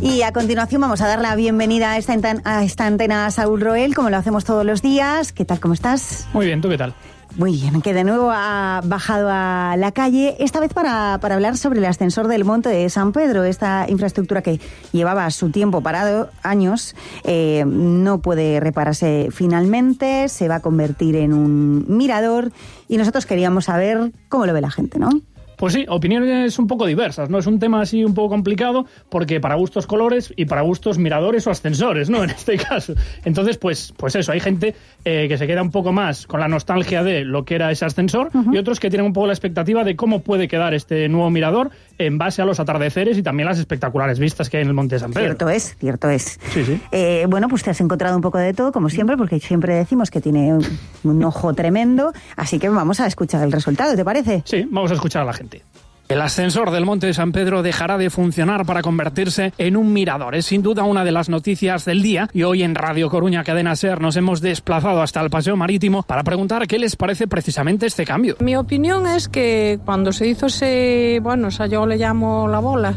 Y a continuación vamos a dar la bienvenida a esta antena a Saúl Roel, como lo hacemos todos los días. ¿Qué tal? ¿Cómo estás? Muy bien, ¿tú qué tal? Muy bien, que de nuevo ha bajado a la calle, esta vez para hablar sobre el ascensor del Monte de San Pedro, esta infraestructura que llevaba su tiempo parado, años, no puede repararse finalmente, se va a convertir en un mirador y nosotros queríamos saber cómo lo ve la gente, ¿no? Pues sí, opiniones un poco diversas, ¿no? Es un tema así un poco complicado porque para gustos colores y para gustos miradores o ascensores, ¿no? En este caso. Entonces, pues eso, hay gente que se queda un poco más con la nostalgia de lo que era ese ascensor y otros que tienen un poco la expectativa de cómo puede quedar este nuevo mirador en base a los atardeceres y también las espectaculares vistas que hay en el Monte de San Pedro. Cierto es. Sí, sí. Bueno, pues te has encontrado un poco de todo, como siempre, porque siempre decimos que tiene un ojo tremendo, así que vamos a escuchar el resultado, ¿te parece? Sí, vamos a escuchar a la gente. El ascensor del Monte de San Pedro dejará de funcionar para convertirse en un mirador. Es sin duda una de las noticias del día y hoy en Radio Coruña Cadena SER nos hemos desplazado hasta el Paseo Marítimo para preguntar qué les parece precisamente este cambio. Mi opinión es que cuando se hizo yo le llamo la bola,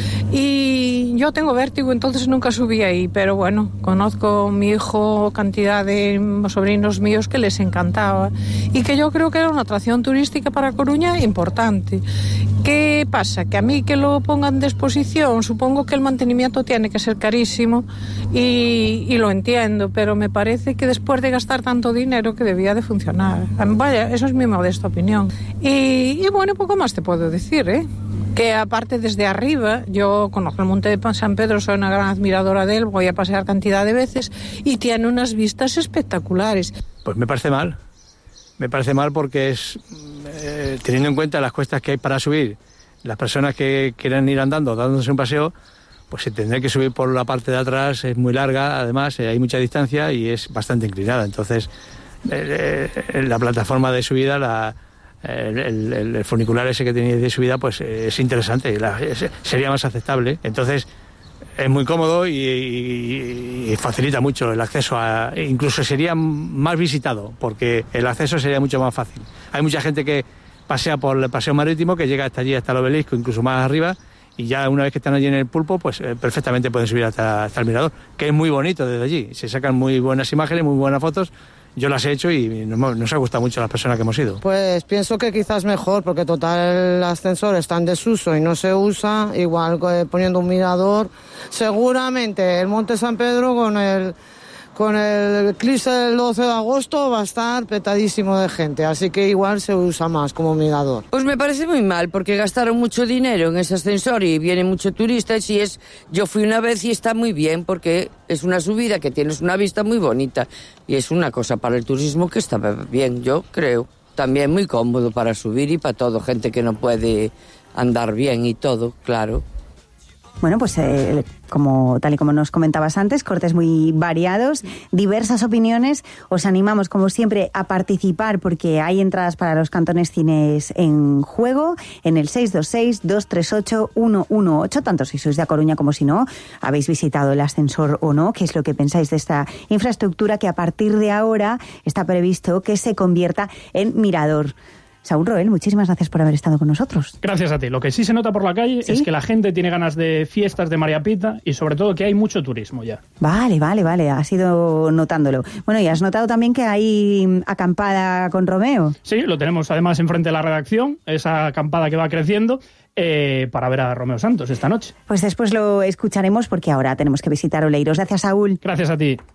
y yo tengo vértigo, entonces nunca subí ahí, pero bueno, conozco a mi hijo, cantidad de sobrinos míos que les encantaba y que yo creo que era una atracción turística para Coruña importante. ¿Qué pasa? Que a mí que lo pongan de exposición, supongo que el mantenimiento tiene que ser carísimo y lo entiendo, pero me parece que después de gastar tanto dinero que debía de funcionar. Vaya, eso es mi modesta opinión. Y bueno, poco más te puedo decir, que aparte desde arriba, yo conozco el Monte de San Pedro, soy una gran admiradora de él, voy a pasear cantidad de veces y tiene unas vistas espectaculares. Pues me parece mal. Me parece mal porque es, teniendo en cuenta las cuestas que hay para subir, las personas que quieran ir andando, dándose un paseo, pues se tendrá que subir por la parte de atrás, es muy larga, además hay mucha distancia y es bastante inclinada. Entonces, la plataforma de subida, el funicular ese que tenía de subida, pues es interesante, sería más aceptable. Entonces, es muy cómodo y facilita mucho el acceso incluso sería más visitado porque el acceso sería mucho más fácil. Hay mucha gente que pasea por el Paseo Marítimo, que llega hasta allí, hasta el obelisco, incluso más arriba, y ya una vez que están allí en el Pulpo, pues perfectamente pueden subir hasta el mirador, que es muy bonito desde allí. Se sacan muy buenas imágenes, muy buenas fotos. Yo las he hecho y nos ha gustado mucho a las personas que hemos ido. Pues pienso que quizás mejor, porque total el ascensor está en desuso y no se usa, igual poniendo un mirador. Seguramente el Monte San Pedro con el eclipse del 12 de agosto va a estar petadísimo de gente, así que igual se usa más como mirador. Pues me parece muy mal, porque gastaron mucho dinero en ese ascensor y vienen muchos turistas yo fui una vez y está muy bien, porque es una subida que tienes una vista muy bonita y es una cosa para el turismo que está bien, yo creo. También muy cómodo para subir y para todo, gente que no puede andar bien y todo, claro. Bueno, pues tal y como nos comentabas antes, cortes muy variados, diversas opiniones. Os animamos, como siempre, a participar porque hay entradas para los Cantones Cines en juego en el 626-238-118, tanto si sois de A Coruña como si no, habéis visitado el ascensor o no, qué es lo que pensáis de esta infraestructura que a partir de ahora está previsto que se convierta en mirador. Saúl Roel, muchísimas gracias por haber estado con nosotros. Gracias a ti. Lo que sí se nota por la calle es que la gente tiene ganas de fiestas de María Pita y sobre todo que hay mucho turismo ya. Vale, has ido notándolo. Bueno, y has notado también que hay acampada con Romeo. Sí, lo tenemos además enfrente de la redacción, esa acampada que va creciendo, para ver a Romeo Santos esta noche. Pues después lo escucharemos porque ahora tenemos que visitar Oleiros. Gracias, Saúl. Gracias a ti.